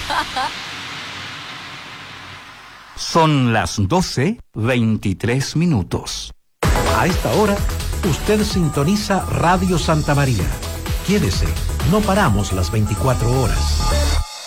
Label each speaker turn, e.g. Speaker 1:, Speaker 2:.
Speaker 1: Son las 12:23.
Speaker 2: A esta hora, usted sintoniza Radio Santa María. Quédese, no paramos las 24 horas.